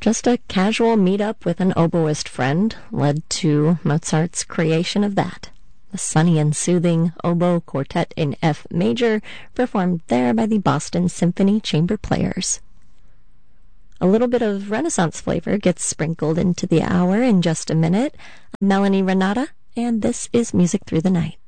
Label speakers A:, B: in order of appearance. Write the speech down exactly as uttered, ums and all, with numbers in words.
A: Just a casual meet-up with an oboist friend led to Mozart's creation of that. The sunny and soothing oboe quartet in F major, performed there by the Boston Symphony Chamber Players. A little bit of Renaissance flavor gets sprinkled into the hour in just a minute. I'm Melanie Renata, and this is Music Through the Night.